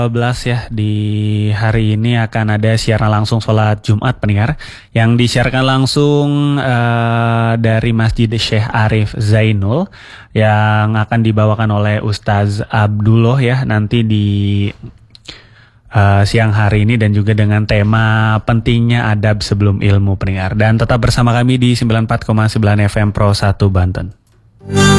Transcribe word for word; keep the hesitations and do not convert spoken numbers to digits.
dua belas ya, di hari ini akan ada siaran langsung sholat Jumat pendengar yang disiarkan langsung uh, dari Masjid Syekh Arif Zainul yang akan dibawakan oleh Ustaz Abdullah ya nanti di uh, siang hari ini, dan juga dengan tema pentingnya adab sebelum ilmu pendengar. Dan tetap bersama kami di sembilan puluh empat koma sembilan F M Pro satu Banten.